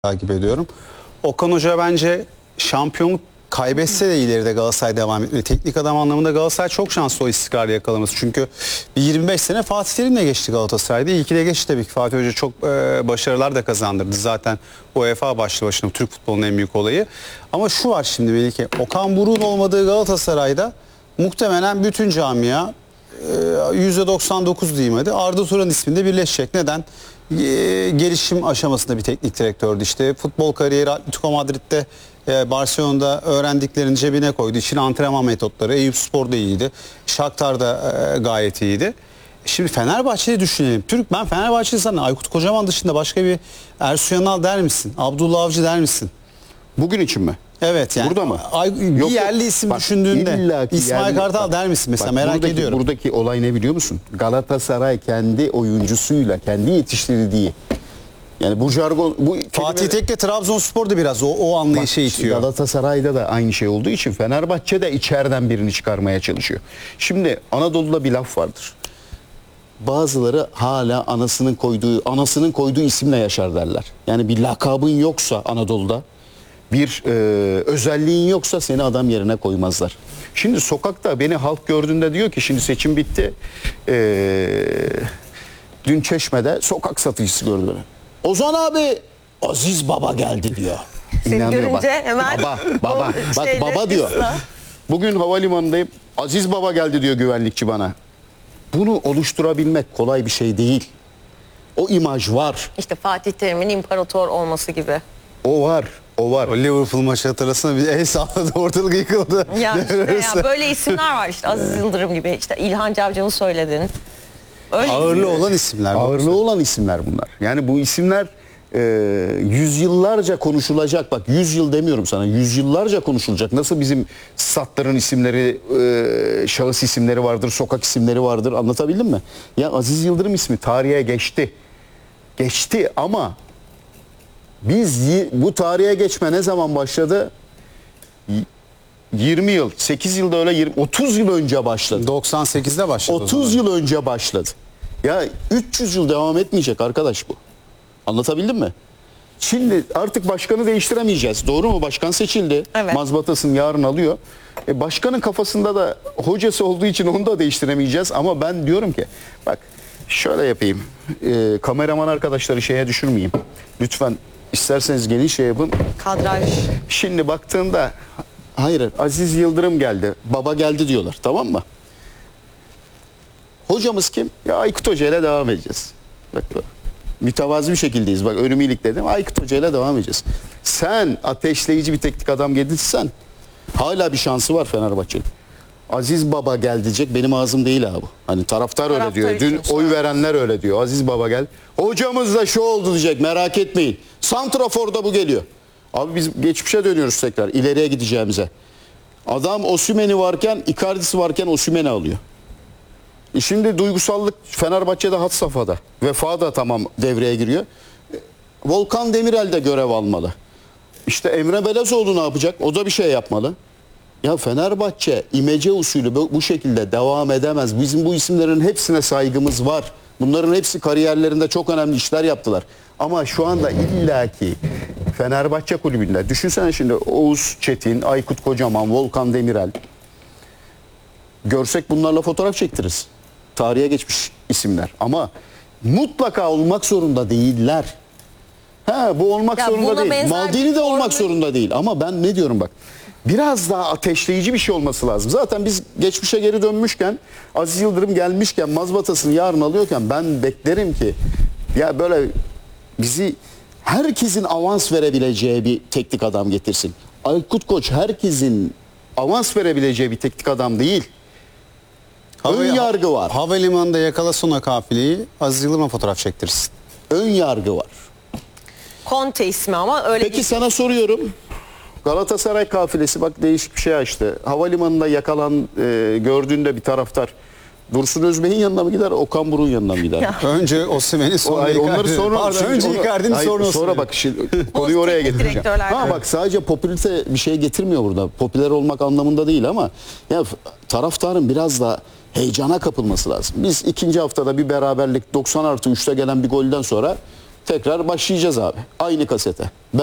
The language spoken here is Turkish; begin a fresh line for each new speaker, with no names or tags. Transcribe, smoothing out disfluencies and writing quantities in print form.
takip ediyorum. Okan Hoca bence şampiyonluk kaybetse de ileride Galatasaray devam etmeli. Teknik adam anlamında Galatasaray çok şanslı o istikrarı yakalaması. Çünkü bir 25 sene Fatih Terim'le geçti Galatasaray'da. İyi ki de geçti tabii ki. Fatih Hoca çok başarılar da kazandırdı. Zaten UEFA başlı başına Türk futbolunun en büyük olayı. Ama şu var şimdi Melike. Okan Buruk'un olmadığı Galatasaray'da muhtemelen bütün camia %99 diyeyim hadi Arda Turan isminde birleşecek. Neden? Gelişim aşamasında bir teknik direktördü. İşte futbol kariyeri Atletico Madrid'de, Barcelona'da öğrendiklerini cebine koydu. İçine antrenman metotları. Eyüpspor'da iyiydi. Shakhtar'da gayet iyiydi. Şimdi Fenerbahçe'yi düşünelim. Ben Fenerbahçe'yi sana Aykut Kocaman dışında başka bir Ersun Yanal der misin? Abdullah Avcı der misin?
Bugün için mi?
Evet yani.
Burada mı?
Bir yerli isim bak, düşündüğünde İsmail Kartal der misin mesela? Merak ediyorum.
Buradaki olay ne biliyor musun? Galatasaray kendi oyuncusuyla, kendi yetiştirdiği. Yani bu jargon...
Fatih Tekke Trabzonspor'da biraz o anlayışı itiyor.
Galatasaray'da da aynı şey olduğu için Fenerbahçe de içeriden birini çıkarmaya çalışıyor. Şimdi Anadolu'da bir laf vardır. Bazıları hala anasının koyduğu isimle yaşar derler. Yani bir lakabın yoksa Anadolu'da, bir özelliğin yoksa seni adam yerine koymazlar. Şimdi sokakta beni halk gördüğünde diyor ki şimdi seçim bitti. Dün Çeşme'de sokak satıcısı gördü beni. Ozan abi Aziz Baba geldi diyor.
İnanıyor bak. Hemen
baba bak baba diyor. Bugün havalimanındayım. Aziz Baba geldi diyor güvenlikçi bana. Bunu oluşturabilmek kolay bir şey değil. O imaj var.
İşte Fatih Terim'in imparator olması gibi.
O var.
O Liverpool maçı hatırlasana bir el salladı, ortalık yıkıldı.
Ya, böyle isimler var işte Aziz Yıldırım gibi, işte İlhan Cavcav'ı söyledin.
Ağırlığı olan isimler.
Ağırlığı olan isimler bunlar. Yani bu isimler yüzyıllarca konuşulacak. Bak 100 yıl demiyorum sana, yüzyıllarca konuşulacak. Nasıl bizim statların isimleri, şahıs isimleri vardır, sokak isimleri vardır, anlatabildim mi? Ya Aziz Yıldırım ismi tarihe geçti. Geçti ama bu tarihe geçme ne zaman başladı? 20 yıl, 8 yılda öyle 30 yıl önce başladı.
98'de başladı.
30 yıl önce başladı. Ya 300 yıl devam etmeyecek arkadaş bu. Anlatabildim mi? Şimdi artık başkanı değiştiremeyeceğiz. Doğru mu? Başkan seçildi.
Evet.
Mazbatasını yarın alıyor. Başkanın kafasında da hocası olduğu için onu da değiştiremeyeceğiz. Ama ben diyorum ki bak şöyle yapayım. Kameraman arkadaşları şeye düşürmeyeyim. Lütfen isterseniz geniş şey yapın.
Kadraj.
Şimdi baktığında hayır Aziz Yıldırım geldi. Baba geldi diyorlar. Tamam mı? Hocamız kim? Ya Aykut Hoca ile devam edeceğiz. Bak mütevazi bir şekildeyiz. Bak önümü ilikledim. Aykut Hoca ile devam edeceğiz. Sen ateşleyici bir teknik adam getirsen hala bir şansı var Fenerbahçe'nin. Aziz Baba gel diyecek. Benim ağzım değil abi. Hani taraftar öyle diyor. Dün oy verenler öyle diyor. Aziz Baba gel. Hocamız da şu oldu diyecek. Merak etmeyin. Santrafor'da bu geliyor. Abi biz geçmişe dönüyoruz tekrar. İleriye gideceğimize. Adam Osimhen'i varken, Icardi'si varken Osimhen'i alıyor. Şimdi duygusallık Fenerbahçe'de had safhada. Vefa da tamam devreye giriyor. Volkan Demirel de görev almalı. İşte Emre Belezoğlu ne yapacak? O da bir şey yapmalı. Ya Fenerbahçe imece usulü bu şekilde devam edemez. Bizim bu isimlerin hepsine saygımız var. Bunların hepsi kariyerlerinde çok önemli işler yaptılar. Ama şu anda illaki Fenerbahçe kulübünde düşünsene şimdi Oğuz Çetin, Aykut Kocaman, Volkan Demirel görsek bunlarla fotoğraf çektiririz. Tarihe geçmiş isimler ama mutlaka olmak zorunda değiller. Bu olmak zorunda değil. Maldini de olmak zorunda değil. Ama ben ne diyorum bak. Biraz daha ateşleyici bir şey olması lazım. Zaten biz geçmişe geri dönmüşken, Aziz Yıldırım gelmişken, mazbatasını yarın alıyorken ben beklerim ki ya böyle bizi herkesin avans verebileceği bir teknik adam getirsin. Aykut Koç herkesin avans verebileceği bir teknik adam değil. Ön yargı var.
Havalimanında yakalasın o kafileyi, Aziz Yıldırım'a fotoğraf çektirsin.
Ön yargı var.
Conte ismi ama öyle.
Peki sana soruyorum. Galatasaray kafilesi bak değişik bir şey açtı. Havalimanında gördüğünde bir taraftar Dursun Özbek'in yanına mı gider, Okan Buruk'un yanına mı gider?
Önce Osimhen'i sonra önce Icardi'nin
sonra bak konuyu oraya getireceğim. Bak sadece popülarite bir şey getirmiyor burada. Popüler olmak anlamında değil ama ya taraftarın biraz da heyecana kapılması lazım. Biz ikinci haftada bir beraberlik 90+3'te gelen bir golden sonra tekrar başlayacağız abi. Aynı kasete.